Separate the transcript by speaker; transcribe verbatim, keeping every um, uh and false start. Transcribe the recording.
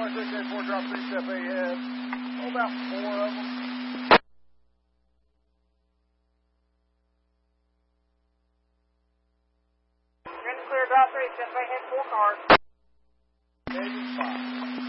Speaker 1: one six eight four, drop three, step ahead. Oh, about four of them.
Speaker 2: Good and clear, drop three, step ahead, four cars.
Speaker 1: Maybe five.